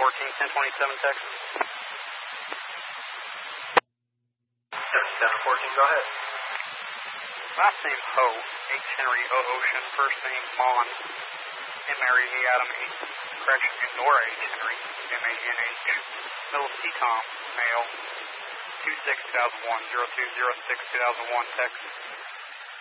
1027 Texas. Touchdown 14, go ahead. Last name Ho, H. Henry O. Ocean, first name Mon, M-Mary A. Adam H. Correction, Nora H. Henry, M-A-N-H. Middle C. Tom, male, 26-2001, 0206-2001, Texas.